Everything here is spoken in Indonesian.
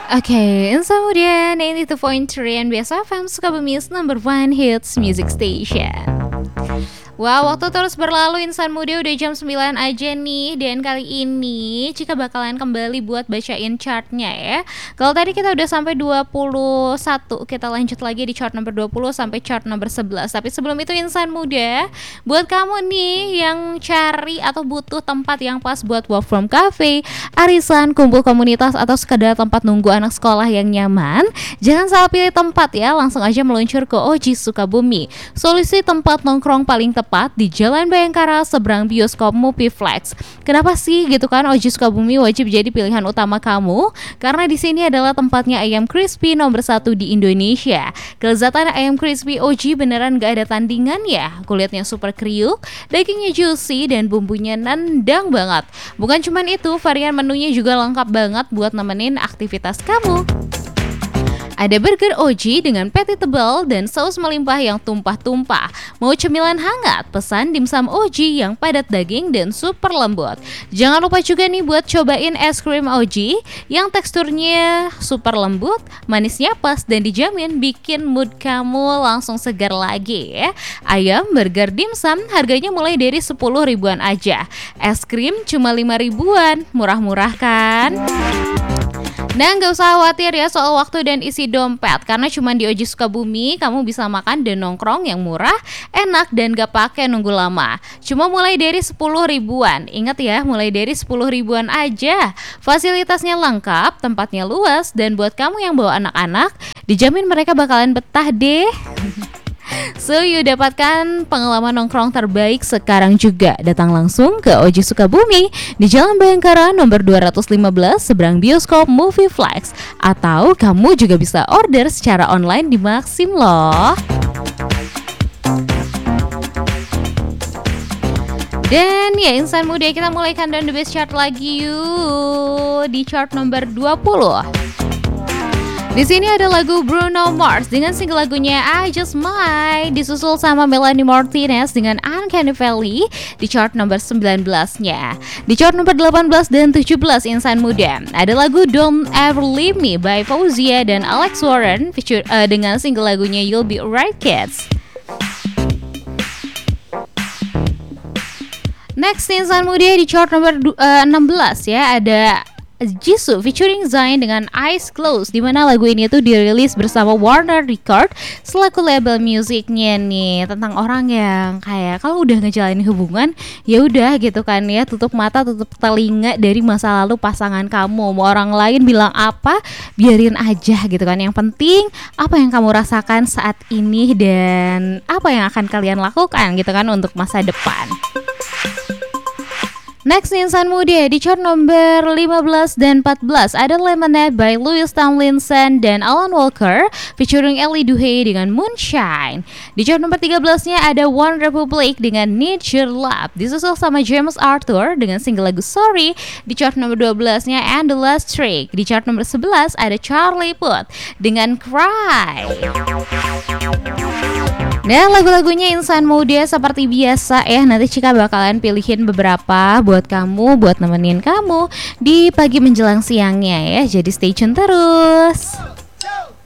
Oke, Insan Muda 92.3 NBS FM Sukabumi's number one hits music station. Wow, waktu terus berlalu Insan Muda, udah jam 9 aja nih. Dan kali ini Cika bakalan kembali buat bacain chartnya ya. Kalau tadi kita udah sampai 21, kita lanjut lagi di chart nomor 20 sampai chart nomor 11. Tapi sebelum itu Insan Muda, buat kamu nih yang cari atau butuh tempat yang pas buat work from cafe, arisan, kumpul komunitas, atau sekedar tempat nunggu anak sekolah yang nyaman, jangan salah pilih tempat ya. Langsung aja meluncur ke Oji Sukabumi, solusi tempat nongkrong paling tepat di Jalan Bayangkara seberang bioskop Moviflex. Kenapa sih gitu kan Oji Sukabumi wajib jadi pilihan utama kamu? Karena di sini adalah tempatnya ayam crispy nomor 1 di Indonesia. Kelezatan ayam crispy Oji beneran gak ada tandingan ya. Kulitnya super kriuk, dagingnya juicy, dan bumbunya nendang banget. Bukan cuman itu, varian menunya juga lengkap banget buat nemenin aktivitas kamu. Ada burger Oji dengan patty tebal dan saus melimpah yang tumpah-tumpah. Mau cemilan hangat, pesan dimsum Oji yang padat daging dan super lembut. Jangan lupa juga nih buat cobain es krim Oji yang teksturnya super lembut, manisnya pas, dan dijamin bikin mood kamu langsung segar lagi ya. Ayam, burger, dimsum harganya mulai dari 10 ribuan aja. Es krim cuma 5 ribuan, murah-murah kan? Nah, gak usah khawatir ya soal waktu dan isi dompet, karena cuma di Oji Sukabumi kamu bisa makan dan nongkrong yang murah, enak, dan gak pakai nunggu lama. Cuma mulai dari 10 ribuan. Ingat ya, mulai dari 10 ribuan aja. Fasilitasnya lengkap, tempatnya luas, dan buat kamu yang bawa anak-anak, dijamin mereka bakalan betah deh. So, yuk dapatkan pengalaman nongkrong terbaik sekarang juga. Datang langsung ke Oji Sukabumi di Jalan Bayangkara nomor 215 seberang bioskop Moviflex. Atau kamu juga bisa order secara online di Maxim loh. Dan ya Insan Muda, kita mulai countdown the best chart lagi yuk. Di chart nomor 20. Di sini ada lagu Bruno Mars dengan single lagunya I Just Might, disusul sama Melanie Martinez dengan Uncanny Valley di chart nomor 19-nya. Di chart nomor 18 dan 17 Insan Muda ada lagu Don't Ever Leave Me by Fauzia dan Alex Warren dengan single lagunya You'll Be Alright Kids. Next Insan Muda, di chart nomor 16 ya ada Jisoo featuring Zayn dengan Eyes Closed, dimana lagu ini tuh dirilis bersama Warner Record selaku label musiknya nih, tentang orang yang kayak kalau udah ngejalanin hubungan ya udah gitu kan ya, tutup mata tutup telinga dari masa lalu pasangan kamu. Mau orang lain bilang apa, biarin aja gitu kan. Yang penting apa yang kamu rasakan saat ini dan apa yang akan kalian lakukan gitu kan untuk masa depan. Next Insan Muda, di chart nomor 15 dan 14 ada Lemonade by Louis Tomlinson dan Alan Walker featuring Ellie Duhé dengan Moonshine. Di chart nomor 13-nya ada One Republic dengan Need Your Love, disusul sama James Arthur dengan single lagu Sorry. Di chart nomor 12-nya And The Last Trick. Di chart nomor 11 ada Charlie Puth dengan Cry. Dan lagu-lagunya Insan Muda seperti biasa ya, nanti Cika bakalan pilihin beberapa buat kamu, buat nemenin kamu di pagi menjelang siangnya ya. Jadi stay tune terus.